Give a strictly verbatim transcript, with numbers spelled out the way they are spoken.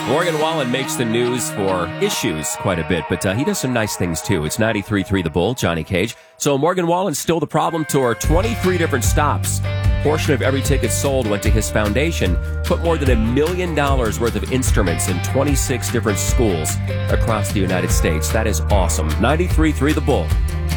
Morgan Wallen makes the news for issues quite a bit, but uh, he does some nice things too. It's ninety-three point three The Bull, Johnny Cage. So Morgan Wallen's Still the Problem tour, twenty-three different stops. Portion of every ticket sold went to his foundation, put more than a million dollars worth of instruments in twenty-six different schools across the United States. That is awesome. ninety-three point three The Bull.